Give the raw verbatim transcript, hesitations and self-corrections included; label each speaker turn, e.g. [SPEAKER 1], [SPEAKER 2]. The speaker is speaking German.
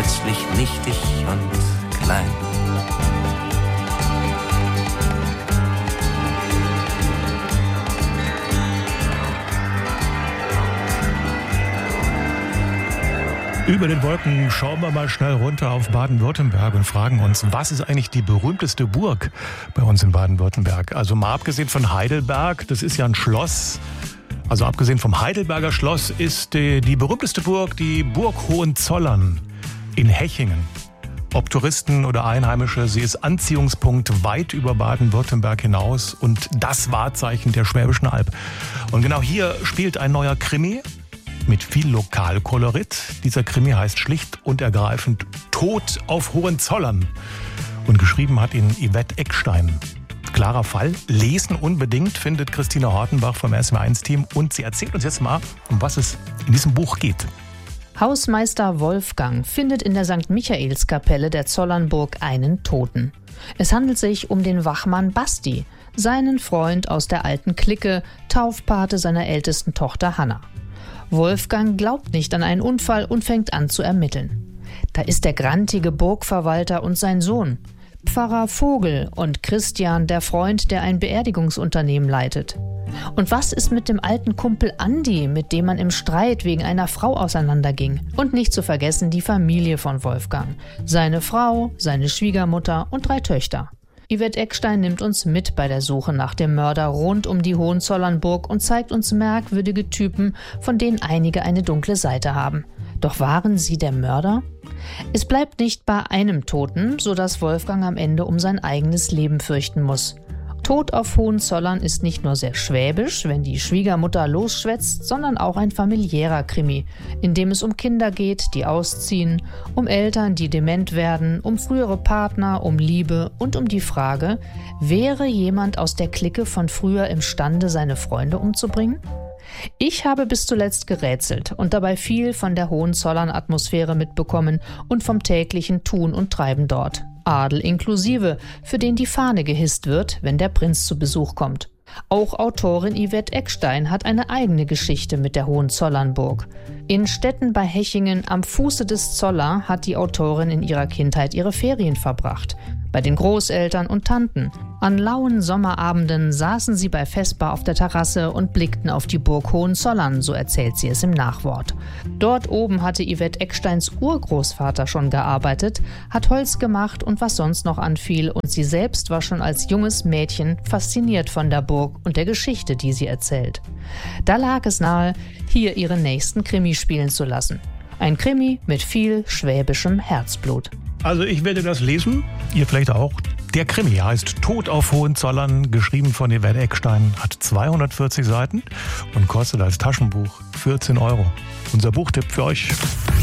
[SPEAKER 1] plötzlich nichtig und klein.
[SPEAKER 2] Über den Wolken schauen wir mal schnell runter auf Baden-Württemberg und fragen uns, was ist eigentlich die berühmteste Burg bei uns in Baden-Württemberg? Also mal abgesehen von Heidelberg, das ist ja ein Schloss. Also abgesehen vom Heidelberger Schloss ist die, die berühmteste Burg die Burg Hohenzollern in Hechingen. Ob Touristen oder Einheimische, sie ist Anziehungspunkt weit über Baden-Württemberg hinaus und das Wahrzeichen der Schwäbischen Alb. Und genau hier spielt ein neuer Krimi mit viel Lokalkolorit. Dieser Krimi heißt schlicht und ergreifend Tod auf Hohenzollern. Und geschrieben hat ihn Yvette Eckstein. Klarer Fall. Lesen unbedingt, findet Christina Hortenbach vom S W R eins Team. Und sie erzählt uns jetzt mal, um was es in diesem Buch geht.
[SPEAKER 3] Hausmeister Wolfgang findet in der Sankt Michaelskapelle der Zollernburg einen Toten. Es handelt sich um den Wachmann Basti, seinen Freund aus der alten Clique, Taufpate seiner ältesten Tochter Hanna. Wolfgang glaubt nicht an einen Unfall und fängt an zu ermitteln. Da ist der grantige Burgverwalter und sein Sohn, Pfarrer Vogel und Christian, der Freund, der ein Beerdigungsunternehmen leitet. Und was ist mit dem alten Kumpel Andi, mit dem man im Streit wegen einer Frau auseinanderging? Und nicht zu vergessen die Familie von Wolfgang, seine Frau, seine Schwiegermutter und drei Töchter. Yvette Eckstein nimmt uns mit bei der Suche nach dem Mörder rund um die Hohenzollernburg und zeigt uns merkwürdige Typen, von denen einige eine dunkle Seite haben. Doch waren sie der Mörder? Es bleibt nicht bei einem Toten, sodass Wolfgang am Ende um sein eigenes Leben fürchten muss. Tod auf Hohenzollern ist nicht nur sehr schwäbisch, wenn die Schwiegermutter losschwätzt, sondern auch ein familiärer Krimi, in dem es um Kinder geht, die ausziehen, um Eltern, die dement werden, um frühere Partner, um Liebe und um die Frage, wäre jemand aus der Clique von früher imstande, seine Freunde umzubringen? Ich habe bis zuletzt gerätselt und dabei viel von der Hohenzollern-Atmosphäre mitbekommen und vom täglichen Tun und Treiben dort. Adel inklusive, für den die Fahne gehisst wird, wenn der Prinz zu Besuch kommt. Auch Autorin Yvette Eckstein hat eine eigene Geschichte mit der Hohenzollernburg. In Stetten bei Hechingen am Fuße des Zoller hat die Autorin in ihrer Kindheit ihre Ferien verbracht. Bei den Großeltern und Tanten. An lauen Sommerabenden saßen sie bei Vesper auf der Terrasse und blickten auf die Burg Hohenzollern, so erzählt sie es im Nachwort. Dort oben hatte Yvette Ecksteins Urgroßvater schon gearbeitet, hat Holz gemacht und was sonst noch anfiel und sie selbst war schon als junges Mädchen fasziniert von der Burg und der Geschichte, die sie erzählt. Da lag es nahe, hier ihren nächsten Krimi spielen zu lassen. Ein Krimi mit viel schwäbischem Herzblut.
[SPEAKER 2] Also ich werde das lesen, ihr vielleicht auch. Der Krimi heißt Tod auf Hohenzollern, geschrieben von Yvette Eckstein, hat zweihundertvierzig Seiten und kostet als Taschenbuch vierzehn Euro. Unser Buchtipp für euch.